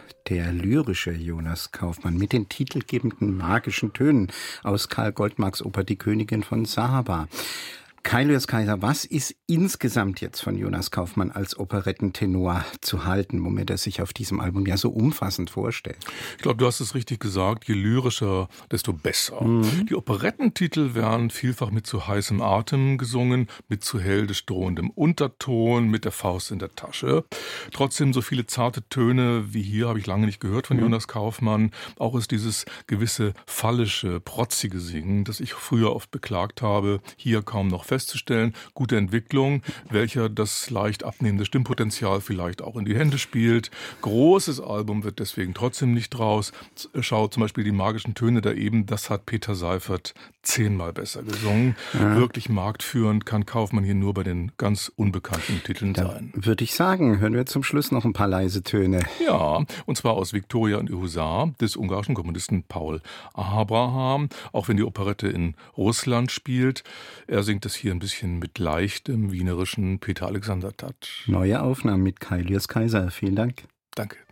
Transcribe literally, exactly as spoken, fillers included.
der lyrische Jonas Kaufmann mit den titelgebenden magischen Tönen aus Karl Goldmarks Oper Die Königin von Saba. Kai Lyoos Kaiser, was ist insgesamt jetzt von Jonas Kaufmann als Operettentenor zu halten, womit er sich auf diesem Album ja so umfassend vorstellt? Ich glaube, du hast es richtig gesagt, je lyrischer, desto besser. Mhm. Die Operettentitel werden vielfach mit zu heißem Atem gesungen, mit zu heldisch drohendem Unterton, mit der Faust in der Tasche. Trotzdem so viele zarte Töne wie hier habe ich lange nicht gehört von mhm. Jonas Kaufmann. Auch ist dieses gewisse fallische, protzige Singen, das ich früher oft beklagt habe, hier kaum noch festzustellen. Gute Entwicklung, welcher das leicht abnehmende Stimmpotenzial vielleicht auch in die Hände spielt. Großes Album wird deswegen trotzdem nicht draus. Schaut zum Beispiel die magischen Töne da eben, das hat Peter Seifert zehnmal besser gesungen. Ja. Wirklich marktführend kann Kaufmann hier nur bei den ganz unbekannten Titeln da sein. Würde ich sagen, hören wir zum Schluss noch ein paar leise Töne. Ja, und zwar aus Viktoria und ihr Husar des ungarischen Komponisten Paul Abraham. Auch wenn die Operette in Russland spielt, er singt es hier ein bisschen mit leichtem wienerischen Peter Alexander-Touch. Neue Aufnahmen mit Kai Lyoos Kaiser. Vielen Dank. Danke.